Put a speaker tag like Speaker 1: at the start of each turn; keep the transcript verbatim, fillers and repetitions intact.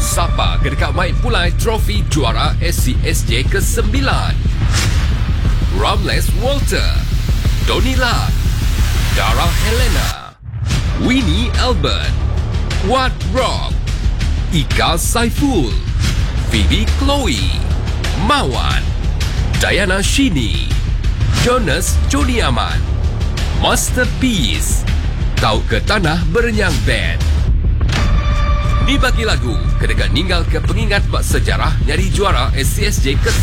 Speaker 1: Sapa ke dekat mai pulai trofi juara S C S J ke sembilan. Ramles Walter, Tony Lat, Dara Helena, Winnie Albert, Wat Rock, Ika Saiful, Phoebe Chloe, Mawan, Diana Shini, Jonas Joni Aman, Masterpiece, Tau ke Tanah Berenyang Band. Dibagi lagu, kedekat ninggal ke pengingat bak sejarah nyari juara S C S J ke